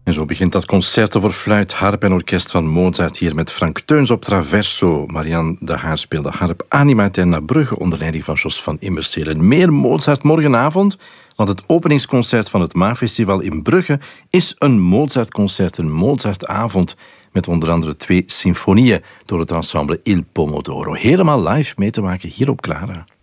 En zo begint dat concerto voor fluit, harp en orkest van Mozart hier met Frank Teuns op traverso. Marianne de Haar speelde harp, Anima Eterna Brugge onder leiding van Jos van Immerselen. Meer Mozart morgenavond, want het openingsconcert van het MAA-festival in Brugge is een Mozartconcert, een Mozartavond met onder andere 2 symfonieën door het ensemble Il Pomodoro. Helemaal live mee te maken hier op Clara.